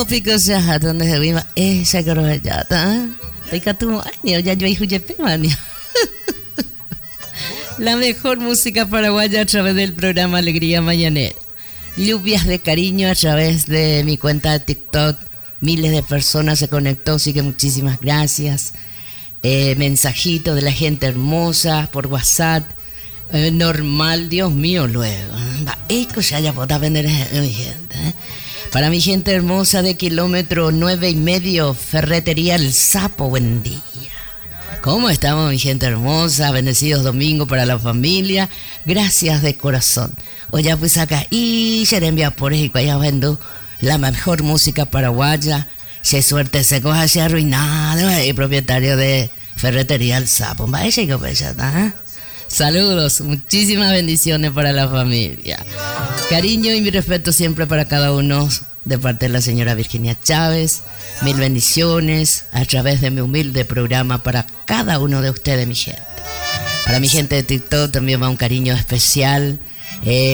tópico ya donde se viva esa corojallata. Tika tu año ya yo hijo año. La mejor música paraguaya a través del programa Alegría Mañanera. Lluvias de cariño a través de mi cuenta de TikTok. Miles de personas se conectó, así que muchísimas gracias. Mensajito de la gente hermosa por WhatsApp. Normal, Dios mío, luego. Para mi gente hermosa de kilómetro 9,5, Ferretería El Sapo, buen día. ¿Cómo estamos, mi gente hermosa? Bendecidos domingo para la familia. Gracias de corazón. Hoy ya pues acá y se le envía por ahí, allá vendo la mejor música paraguaya. Se suerte se coja, se arruinado. El propietario de Ferretería El Sapo. Saludos, muchísimas bendiciones para la familia. Cariño y mi respeto siempre para cada uno de parte de la señora Virginia Chávez. Mil bendiciones a través de mi humilde programa para cada uno de ustedes, mi gente. Para mi gente de TikTok también va un cariño especial.